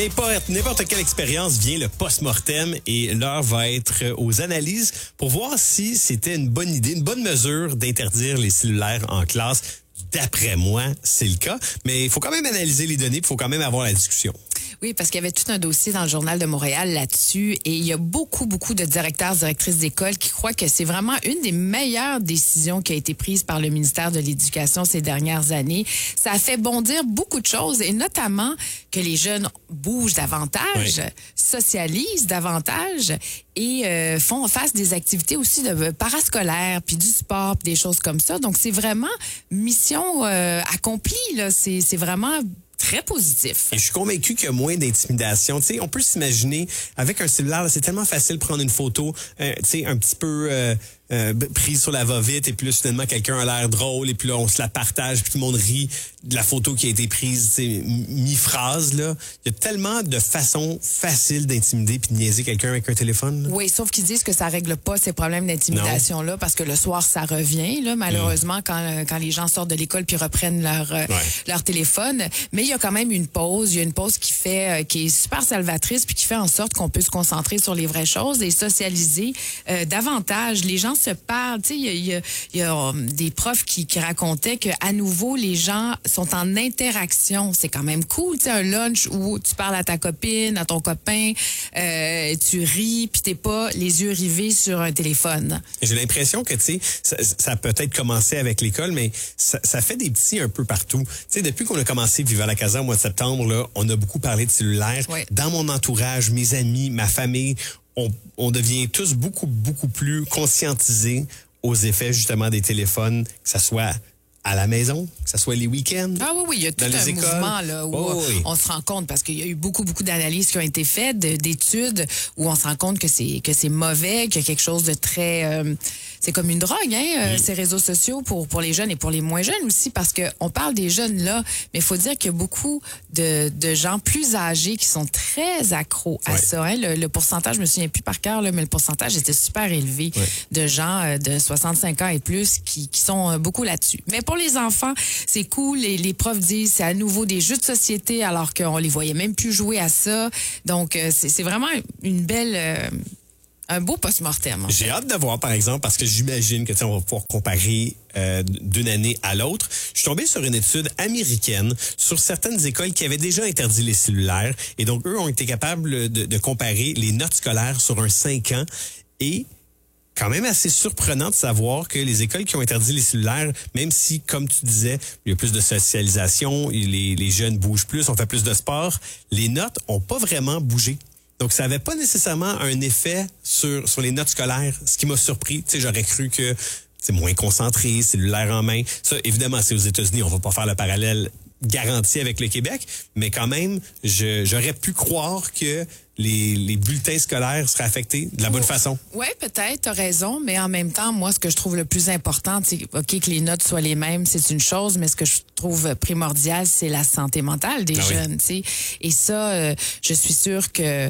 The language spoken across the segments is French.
N'importe quelle expérience vient le post-mortem et l'heure va être aux analyses pour voir si c'était une bonne idée, une bonne mesure d'interdire les cellulaires en classe. D'après moi, c'est le cas, mais il faut quand même analyser les données, il faut quand même avoir la discussion. Oui, parce qu'il y avait tout un dossier dans le Journal de Montréal là-dessus et il y a beaucoup de directeurs, directrices d'école qui croient que c'est vraiment une des meilleures décisions qui a été prise par le ministère de l'Éducation ces dernières années. Ça a fait bondir beaucoup de choses et notamment que les jeunes bougent davantage, socialisent davantage et fassent des activités aussi de parascolaires, puis du sport, puis des choses comme ça. Donc, c'est vraiment mission accomplie, là. C'est vraiment très positif. Et je suis convaincu qu'il y a moins d'intimidation. Tu sais, on peut s'imaginer, avec un cellulaire, là, c'est tellement facile de prendre une photo, tu sais, un petit peu prise sur la va-vite, et puis là, soudainement, quelqu'un a l'air drôle, et puis là, on se la partage, puis tout le monde rit de la photo qui a été prise, tu sais, mi-phrase, là. Il y a tellement de façons faciles d'intimider puis de niaiser quelqu'un avec un téléphone. Là. Oui, sauf qu'ils disent que ça règle pas ces problèmes d'intimidation-là, parce que le soir, ça revient, là, malheureusement, quand les gens sortent de l'école puis reprennent leur téléphone. Mais il y a quand même une pause. Il y a une pause qui est super salvatrice puis qui fait en sorte qu'on peut se concentrer sur les vraies choses et socialiser davantage. Les gens se parlent. Tu sais, il y a des profs qui racontaient qu'à nouveau, les gens sont en interaction. C'est quand même cool. Tu sais, un lunch où tu parles à ta copine, à ton copain, tu ris puis t'es pas les yeux rivés sur un téléphone. J'ai l'impression que, tu sais, ça a peut-être commencé avec l'école, mais ça fait des petits un peu partout. Tu sais, depuis qu'on a commencé Vivre à la Casa au mois de septembre, là, on a beaucoup parlé de cellulaire. Ouais. Dans mon entourage, mes amis, ma famille, on devient tous beaucoup plus conscientisés aux effets justement des téléphones, que ça soit à la maison, que ça soit les week-ends. Ah oui, il y a tout un mouvement là, où on se rend compte, parce qu'il y a eu beaucoup d'analyses qui ont été faites, d'études, où on se rend compte que c'est mauvais, qu'il y a quelque chose de très... c'est comme une drogue, ces réseaux sociaux pour les jeunes et pour les moins jeunes aussi, parce que on parle des jeunes là, mais il faut dire qu'il y a beaucoup de gens plus âgés qui sont très accros à ça. Hein. Le pourcentage, je me souviens plus par cœur, là, mais le pourcentage était super élevé de gens de 65 ans et plus qui sont beaucoup là-dessus. Mais pour les enfants, c'est cool. Les profs disent c'est à nouveau des jeux de société alors qu'on les voyait même plus jouer à ça. Donc, c'est vraiment une belle... un beau post-mortem. J'ai hâte de voir, par exemple, parce que j'imagine que on va pouvoir comparer d'une année à l'autre. Je suis tombé sur une étude américaine sur certaines écoles qui avaient déjà interdit les cellulaires. Et donc, eux ont été capables de comparer les notes scolaires sur un 5 ans. Et quand même assez surprenant de savoir que les écoles qui ont interdit les cellulaires, même si, comme tu disais, il y a plus de socialisation, les jeunes bougent plus, on fait plus de sport, les notes ont pas vraiment bougé. Donc, ça avait pas nécessairement un effet sur les notes scolaires, ce qui m'a surpris. Tu sais, j'aurais cru que c'est moins concentré, cellulaire en main. Ça, évidemment, c'est aux États-Unis, on va pas faire le parallèle garanti avec le Québec, mais quand même, j'aurais pu croire que les bulletins scolaires seraient affectés de la bonne façon. Oui, peut-être, tu as raison, mais en même temps, moi, ce que je trouve le plus important, c'est OK, que les notes soient les mêmes, c'est une chose, mais ce que je trouve primordial, c'est la santé mentale des jeunes. Tu sais. Et ça, je suis sûre que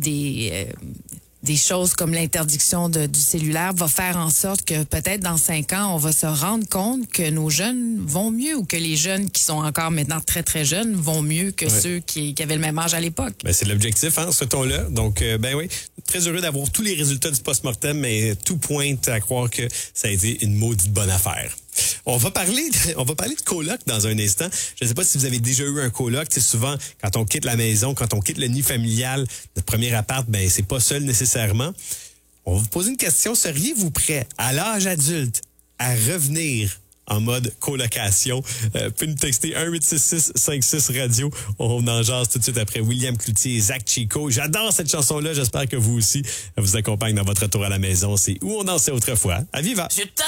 des choses comme l'interdiction du cellulaire va faire en sorte que peut-être dans 5 ans, on va se rendre compte que nos jeunes vont mieux ou que les jeunes qui sont encore maintenant très jeunes vont mieux que ceux qui avaient le même âge à l'époque. Ben, c'est l'objectif, hein, ce ton-là. Donc, très heureux d'avoir tous les résultats du post-mortem, mais tout pointe à croire que ça a été une maudite bonne affaire. On va parler de coloc dans un instant. Je ne sais pas si vous avez déjà eu un coloc. C'est souvent quand on quitte la maison, quand on quitte le nid familial, notre premier appart, ben c'est pas seul nécessairement. On va vous poser une question. Seriez-vous prêt à l'âge adulte à revenir en mode colocation? Puis nous texter 1-866-56-radio. On en jase tout de suite après William Cloutier et Zach Chico. J'adore cette chanson-là. J'espère que vous aussi vous accompagne dans votre retour à la maison. C'est Où on dansait autrefois. À Viva!